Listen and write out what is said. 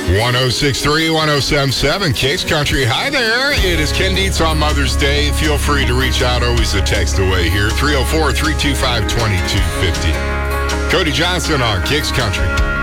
1063, 1077, Kicks Country. Hi there. It is Ken Dietz on Mother's Day. Feel free to reach out. Always a text away here. 304-325-2250. Cody Johnson on Kicks Country.